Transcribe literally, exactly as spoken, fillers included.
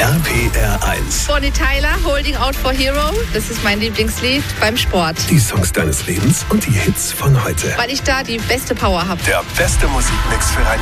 R P R eins. Bonnie Tyler, Holding Out for Hero. Das ist mein Lieblingslied beim Sport. Die Songs deines Lebens und die Hits von heute. Weil ich da die beste Power habe. Der beste Musikmix für ein